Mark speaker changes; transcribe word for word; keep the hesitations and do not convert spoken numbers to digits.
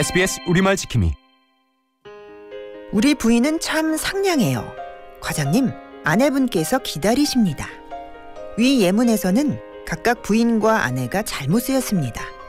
Speaker 1: 에스비에스 우리말 지킴이.
Speaker 2: 우리 부인은 참 상냥해요. 과장님, 아내분께서 기다리십니다. 위 예문에서는 각각 부인과 아내가 잘못 쓰였습니다.